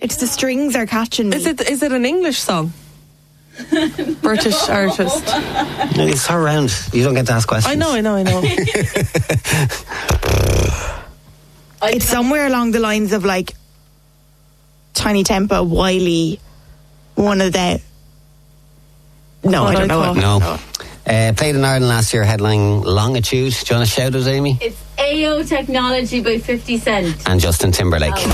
It's the strings are catching me. Is it an English song? British artist. No, it's her round. You don't get to ask questions. I know. It's somewhere along the lines of like Tiny Tempa, Wiley, one of the... No, I don't know it. No. Played in Ireland last year, headline Longitude. Do you want to shout it, Amy? It's AO Technology by 50 Cent. And Justin Timberlake.